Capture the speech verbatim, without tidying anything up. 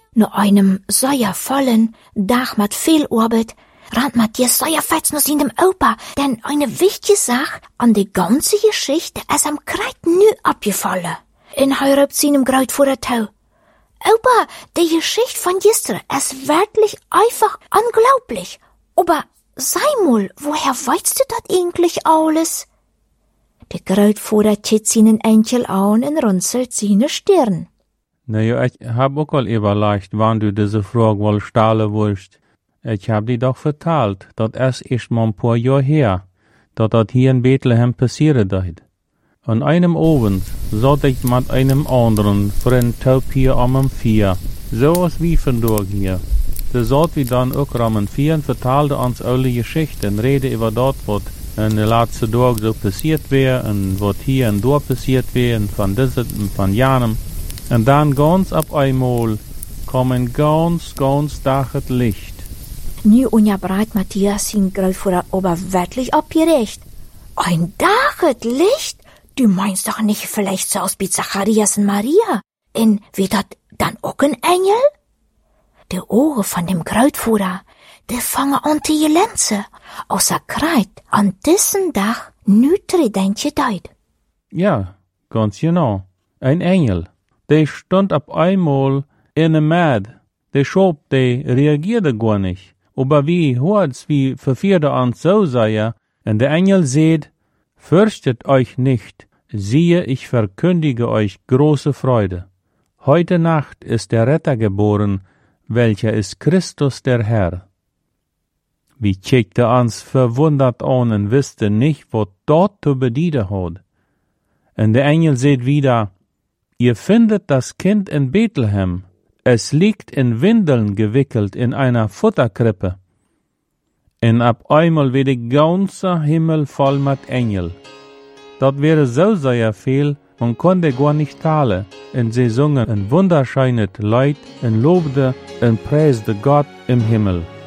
Nach einem sehr vollen Tag mit viel Arbeit rennt Matthias sehr fest nach seinem Opa, denn eine wichtige Sache an der ganzen Geschichte ist am Kreid nu abgefallen. In er ruft seinem Grootvater toe. Opa, die Geschichte von gestern ist wirklich einfach unglaublich. Aber sei mal, woher weißt du das eigentlich alles? Der Grootvater zieht seinen Enkel an und runzelt seine Stirn. Na ja, ich hab auch al überlegt, wann du diese Frage wohl stellen willst. Ich hab dir doch vertalt, dat es erst mal ein paar Jahre her, dat dat hier in Bethlehem passieren deed. An einem Abend saß ich mit einem anderen Freund taub hier am Vier, so als wie vandaag hier. Da saß wir dann auch am Vier und vertelde uns alle Geschichten, reden über dort, was in den letzten Tagen so passiert wäre und was hier und dort passiert wäre und von diesem und von jenem. Und dann ganz ab einmal kam ein ganz, ganz daches Licht. Nu unterbreit Matthias sein Grootvater aber wirklich abgerecht. Ein daches Licht? Du meinst doch nicht vielleicht so aus wie Zacharias und Maria? Und wird das dann auch ein Engel? Die Ohren von dem Grootvater, die fangen an zu glänzen. Außer Kreid an diesem Tag nu Tridentje deut. Ja, ganz genau. Ein Engel. Der stand ab einmal in der Mäd. Der Schop, der reagierte gar nicht. Aber wie hört's, wie verfierte uns so sei, und der Engel seht, fürchtet euch nicht, siehe, ich verkündige euch große Freude. Heute Nacht ist der Retter geboren, welcher ist Christus der Herr. Wie kickte uns verwundert an und wusste nicht, was dort zu bedienen hat. Und der Engel seht wieder, ihr findet das Kind in Bethlehem, es liegt in Windeln gewickelt in einer Futterkrippe. Und ab einmal wird der ganze Himmel voll mit Engel. Dat wäre so sehr viel, man konnte gar nicht talen. Und sie sungen ein wunderschönes Lied und lobte und preiste Gott im Himmel.